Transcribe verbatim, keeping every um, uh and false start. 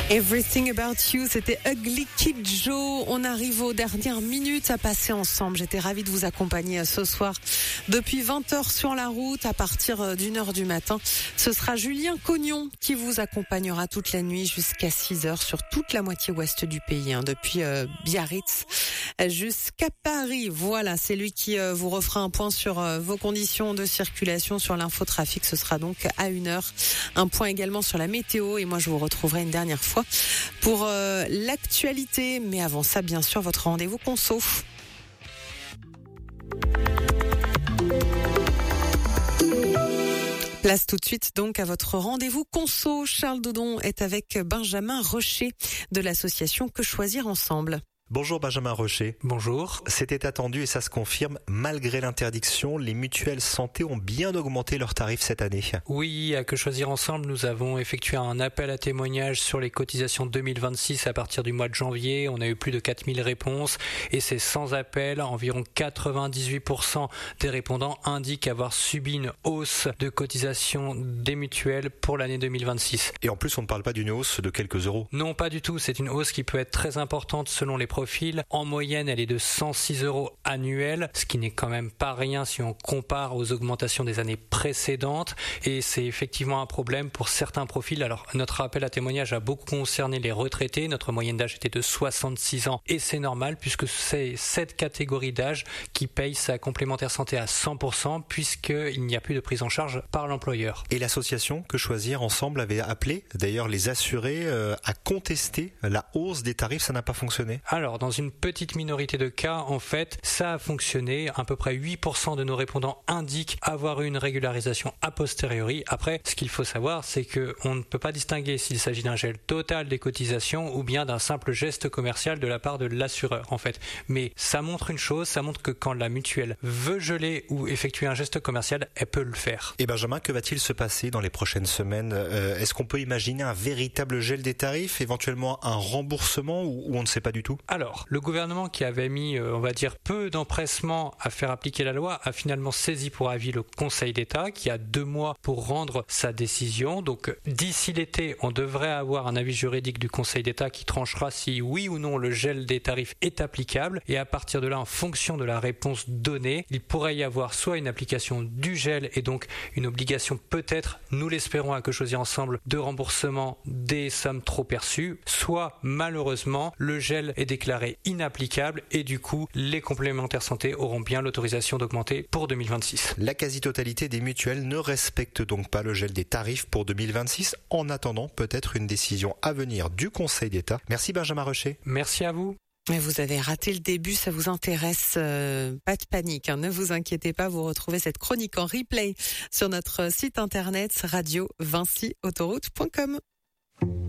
Everything About You, c'était Ugly Kid Joe. On arrive aux dernières minutes à passer ensemble. J'étais ravie de vous accompagner ce soir depuis vingt heures sur la route à partir d'une heure du matin. Ce sera Julien Cognon qui vous accompagnera toute la nuit jusqu'à six heures sur toute la moitié ouest du pays, hein, depuis euh, Biarritz jusqu'à Paris. Voilà, c'est lui qui euh, vous refera un point sur euh, vos conditions de circulation, sur l'infotrafic. Ce sera donc à une heure. Un point également sur la météo et moi je vous retrouverai une dernière fois pour euh, l'actualité. Mais avant ça, bien sûr, votre rendez-vous conso. Place tout de suite donc à votre rendez-vous conso. Charles Dodon est avec Benjamin Rocher de l'association Que Choisir Ensemble. Bonjour Benjamin Rocher. Bonjour. C'était attendu et ça se confirme. Malgré l'interdiction, les mutuelles santé ont bien augmenté leurs tarifs cette année. Oui, à Que Choisir Ensemble, nous avons effectué un appel à témoignages sur les cotisations deux mille vingt-six à partir du mois de janvier. On a eu plus de quatre mille réponses et c'est sans appel. Environ quatre-vingt-dix-huit pour cent des répondants indiquent avoir subi une hausse de cotisation des mutuelles pour l'année deux mille vingt-six. Et en plus, on ne parle pas d'une hausse de quelques euros. Non, pas du tout. C'est une hausse qui peut être très importante selon les profils. En moyenne, elle est de cent six euros annuels, ce qui n'est quand même pas rien si on compare aux augmentations des années précédentes. Et c'est effectivement un problème pour certains profils. Alors, notre appel à témoignage a beaucoup concerné les retraités. Notre moyenne d'âge était de soixante-six ans et c'est normal puisque c'est cette catégorie d'âge qui paye sa complémentaire santé à cent pour cent puisqu'il n'y a plus de prise en charge par l'employeur. Et l'association Que Choisir Ensemble avait appelé d'ailleurs les assurés euh, à contester la hausse des tarifs. Ça n'a pas fonctionné? Alors, dans une petite minorité de cas, en fait, ça a fonctionné. À peu près huit pour cent de nos répondants indiquent avoir eu une régularisation a posteriori. Après, ce qu'il faut savoir, c'est qu'on ne peut pas distinguer s'il s'agit d'un gel total des cotisations ou bien d'un simple geste commercial de la part de l'assureur, en fait. Mais ça montre une chose, ça montre que quand la mutuelle veut geler ou effectuer un geste commercial, elle peut le faire. Et Benjamin, que va-t-il se passer dans les prochaines semaines? euh, Est-ce qu'on peut imaginer un véritable gel des tarifs, éventuellement un remboursement ou, ou on ne sait pas du tout? Alors, le gouvernement qui avait mis, euh, on va dire, peu d'empressement à faire appliquer la loi a finalement saisi pour avis le Conseil d'État qui a deux mois pour rendre sa décision. Donc, d'ici l'été, on devrait avoir un avis juridique du Conseil d'État qui tranchera si oui ou non le gel des tarifs est applicable. Et à partir de là, en fonction de la réponse donnée, il pourrait y avoir soit une application du gel et donc une obligation peut-être, nous l'espérons à Que Choisir Ensemble, de remboursement des sommes trop perçues, soit malheureusement, le gel est déclaré inapplicable et du coup, les complémentaires santé auront bien l'autorisation d'augmenter pour deux mille vingt-six. La quasi-totalité des mutuelles ne respecte donc pas le gel des tarifs pour deux mille vingt-six, en attendant peut-être une décision à venir du Conseil d'État. Merci Benjamin Rocher. Merci à vous. Mais vous avez raté le début, ça vous intéresse, euh, pas de panique, hein, ne vous inquiétez pas, vous retrouvez cette chronique en replay sur notre site internet radio vinci autoroute point com.